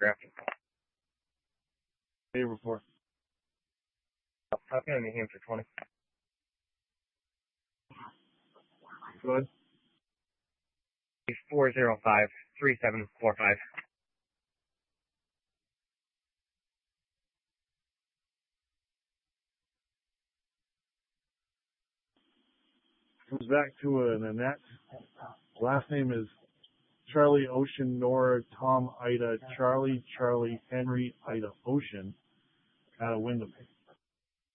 paragraph. Day report. Copy on New Hampshire 20. Good. 405-3745. Comes back to an Annette. Last name is Charlie Ocean Nora Tom Ida Charlie Henry Ida Ocean at a Winnipeg.